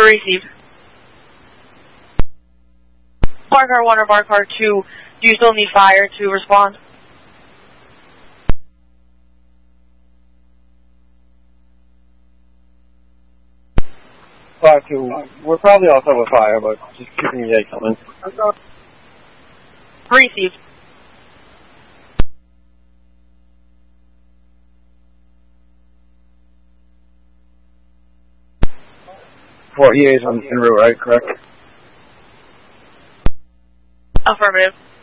Received. Bar car 1 or bar car 2, do you still need fire to respond? Bar 2, we're probably also with fire, but just keeping the egg coming. Received. Fort EA's on en route, right? Correct? Affirmative.